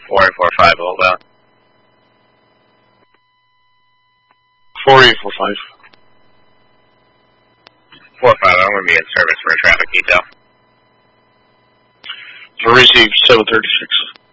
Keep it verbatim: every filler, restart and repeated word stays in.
four eight four five, hold out. four eight four five. four five, I'm going to be in service for a traffic detail. For receive seven thirty-six.